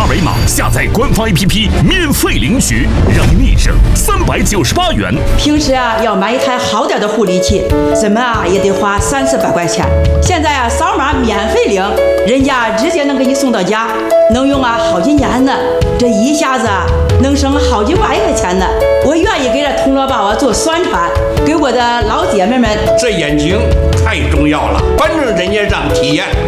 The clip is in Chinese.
二维码下载官方 APP 免费领取，让你省398元。 平时要买一台好点的护理器，怎么也得花30多块钱。现在扫码免费领，人家直接能给你送到家，能用好几年呢。这一下子能省好几万块钱呢。我愿意给这铜锣帮做宣传，给我的老姐妹们。 这眼睛太重要了，反正人家让体验。